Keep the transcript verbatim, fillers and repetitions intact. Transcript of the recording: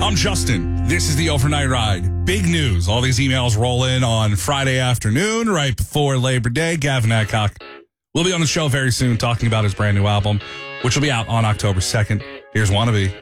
I'm Justin. This is the Overnight Ride. Big news. All these emails roll in on Friday afternoon, right before Labor Day. Gavin Adcock will be on the show very soon talking about his brand new album, which will be out on October second. Here's Wannabe.